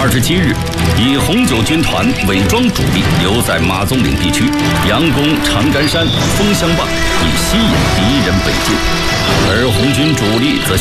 27日，以红九军团伪装主力留在马宗岭地区，佯攻长干山、枫香坝，以吸引敌人北进；而红军主力则